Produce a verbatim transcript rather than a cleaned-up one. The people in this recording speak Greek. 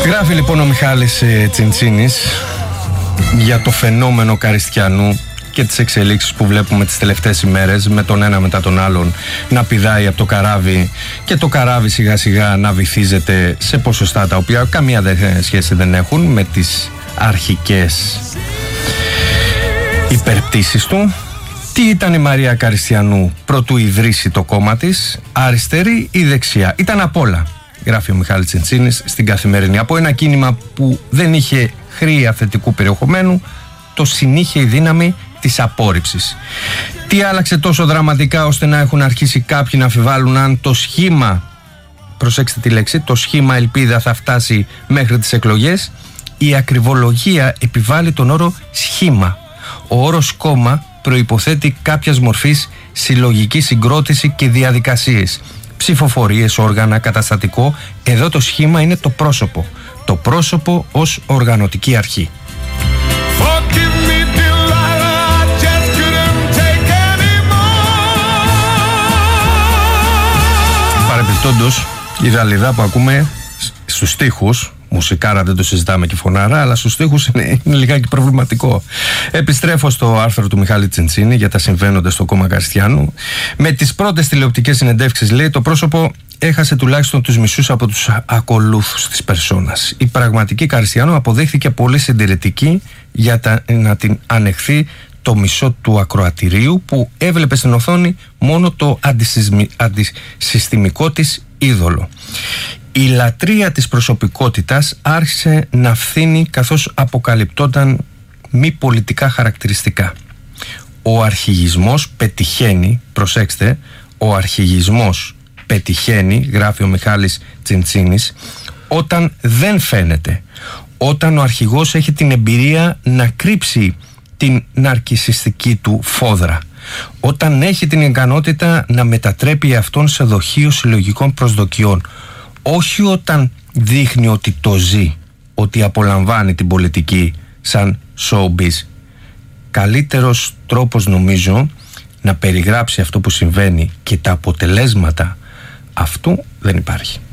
Γράφει λοιπόν ο Μιχάλης ε, Τσιντσίνης για το φαινόμενο Καριστιανού και τις εξελίξεις που βλέπουμε τις τελευταίες ημέρες, με τον ένα μετά τον άλλον να πηδάει από το καράβι και το καράβι σιγά σιγά να βυθίζεται σε ποσοστά τα οποία καμία σχέση δεν έχουν με τις αρχικές υπερπτήσεις του. Τι ήταν η Μαρία Καριστιανού προτού ιδρύσει το κόμμα της, αριστερή ή δεξιά? Ήταν απ' όλα, γράφει ο Μιχάλης Τσιντσίνης στην Καθημερινή. Από ένα κίνημα που δεν είχε χρεία θετικού περιεχομένου, το συνήχε η δύναμη της απόρριψης. Τι άλλαξε τόσο δραματικά ώστε να έχουν αρχίσει κάποιοι να αμφιβάλλουν αν το σχήμα, προσέξτε τη λέξη, το σχήμα ελπίδα θα φτάσει μέχρι τις εκλογές? Η ακριβολογία επιβάλλει τον όρο σχήμα. Ο όρος κόμμα προϋποθέτει κάποιας μορφής συλλογική συγκρότηση και διαδικασίες, ψηφοφορίες, όργανα, καταστατικό. Εδώ το σχήμα είναι το πρόσωπο. Το πρόσωπο ως οργανωτική αρχή. Παρεπιπτόντως, η δαλιδά που ακούμε στους στίχους, μουσικάρα δεν το συζητάμε και φωνάρα, αλλά στους στίχους είναι, είναι λιγάκι προβληματικό. Επιστρέφω στο άρθρο του Μιχάλη Τσιντσίνη για τα συμβαίνοντα στο κόμμα Καριστιανού. Με τις πρώτες τηλεοπτικές συνεντεύξεις, λέει, το πρόσωπο έχασε τουλάχιστον τους μισούς από τους ακολούθους της περσόνας. Η πραγματική Καριστιανού αποδείχθηκε πολύ συντηρητική για τα, να την ανεχθεί το μισό του ακροατηρίου που έβλεπε στην οθόνη μόνο το αντισυστημικό της είδωλο. Η λατρεία της προσωπικότητας άρχισε να φθήνει καθώς αποκαλυπτόταν μη πολιτικά χαρακτηριστικά. Ο αρχηγισμός πετυχαίνει, προσέξτε, ο αρχηγισμός πετυχαίνει, γράφει ο Μιχάλης Τσιντσίνης, όταν δεν φαίνεται, όταν ο αρχηγός έχει την εμπειρία να κρύψει την ναρκισσιστική του φόδρα, όταν έχει την ικανότητα να μετατρέπει αυτόν σε δοχείο συλλογικών προσδοκιών, όχι όταν δείχνει ότι το ζει, ότι απολαμβάνει την πολιτική σαν showbiz. Καλύτερος τρόπος, νομίζω, να περιγράψει αυτό που συμβαίνει και τα αποτελέσματα αυτού δεν υπάρχει.